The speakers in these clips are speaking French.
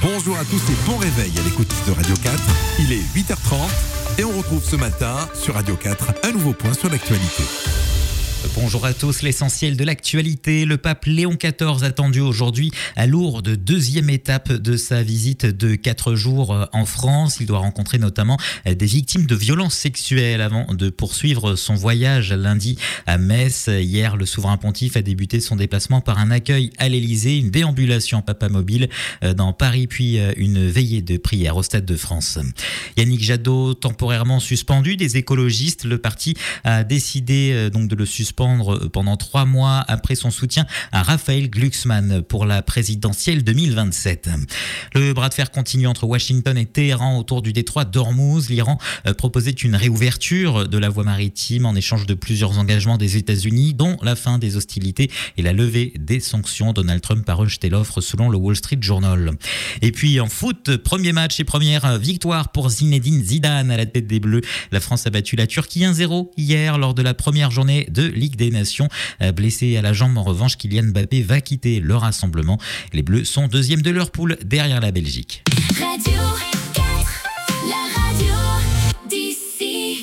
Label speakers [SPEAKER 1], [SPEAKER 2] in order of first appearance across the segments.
[SPEAKER 1] Bonjour à tous et bon réveil à l'écoute de Radio 4. Il est 8h30 et on retrouve ce matin sur Radio 4 un nouveau point sur l'actualité.
[SPEAKER 2] Bonjour à tous, l'essentiel de l'actualité. Le pape Léon XIV attendu aujourd'hui à Lourdes, deuxième étape de sa visite de 4 jours en France. Il doit rencontrer notamment des victimes de violences sexuelles avant de poursuivre son voyage lundi à Metz. Hier, le souverain pontife a débuté son déplacement par un accueil à l'Élysée, une déambulation papamobile dans Paris, puis une veillée de prière au Stade de France. Yannick Jadot, temporairement suspendu des écologistes, le parti a décidé donc de le suspendre pendant 3 mois après son soutien à Raphaël Glucksmann pour la présidentielle 2027. Le bras de fer continue entre Washington et Téhéran autour du détroit d'Ormuz. L'Iran proposait une réouverture de la voie maritime en échange de plusieurs engagements des États-Unis, dont la fin des hostilités et la levée des sanctions. Donald Trump a rejeté l'offre selon le Wall Street Journal. Et puis en foot, premier match et première victoire pour Zinedine Zidane à la tête des Bleus. La France a battu la Turquie 1-0 hier lors de la première journée de Ligue des Nations. Blessé à la jambe en revanche, Kylian Mbappé va quitter le rassemblement. Les Bleus sont deuxième de leur poule derrière la Belgique.
[SPEAKER 3] Radio 4, la radio d'ici.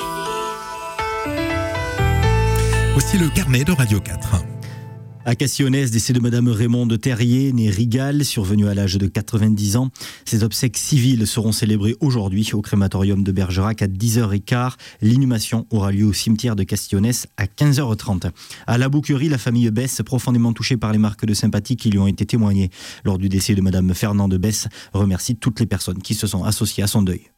[SPEAKER 1] Voici le carnet de Radio 4.
[SPEAKER 4] À Cassillonnès, décès de Madame Raymonde Terrier, née Rigal, survenue à l'âge de 90 ans. Ses obsèques civiles seront célébrées aujourd'hui au crématorium de Bergerac à 10h15. L'inhumation aura lieu au cimetière de Cassillonnès à 15h30. À la Bouquerie, la famille Besse, profondément touchée par les marques de sympathie qui lui ont été témoignées lors du décès de Madame Fernande Besse, remercie toutes les personnes qui se sont associées à son deuil.